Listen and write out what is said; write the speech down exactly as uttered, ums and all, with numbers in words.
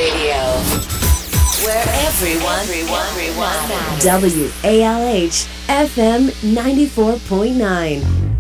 Radio, where everyone, everyone, everyone W A L H F M ninety-four point nine.